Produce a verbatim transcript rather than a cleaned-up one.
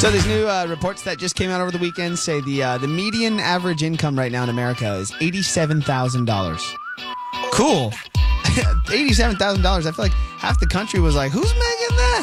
So these new uh, reports that just came out over the weekend say the uh, the median average income right now in America is eighty-seven thousand dollars. Cool. eighty-seven thousand dollars. I feel like half the country was like, who's making that?